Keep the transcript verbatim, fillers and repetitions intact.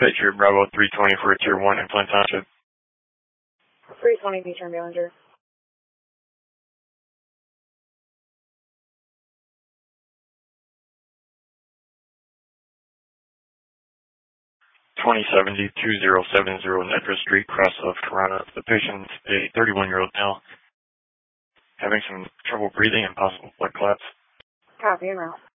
Patriot Bravo three twenty for a Tier one in Flint Township. three twenty Beach and Ballinger. twenty seventy, two zero seven zero Nedra Street, cross of Corona. The patient's a thirty-one-year-old male having some trouble breathing and possible blood clots. Copy, and route.